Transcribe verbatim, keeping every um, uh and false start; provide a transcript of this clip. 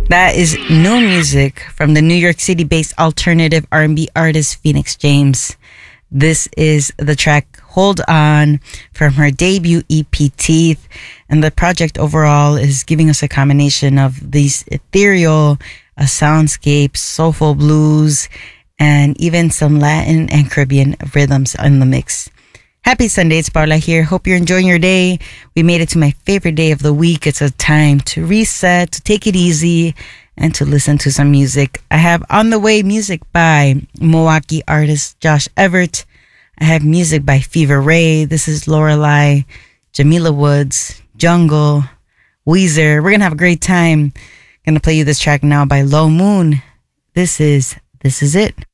That is new music from the New York City-based alternative R and B artist Phoenix James. This is the track Hold On from her debut E P Teeth. And the project overall is giving us a combination of these ethereal uh, soundscapes, soulful blues, and even some Latin and Caribbean rhythms in the mix. Happy Sunday, it's Paula here. Hope you're enjoying your day. We made it to my favorite day of the week. It's a time to reset, to take it easy, and to listen to some music. I have on the way music by Milwaukee artist Josh Everett. I have music by Fever Ray. This is Lorelei, Jamila Woods, Jungle, Weezer. We're going to have a great time. Going to play you this track now by Low Moon. This is, this is it.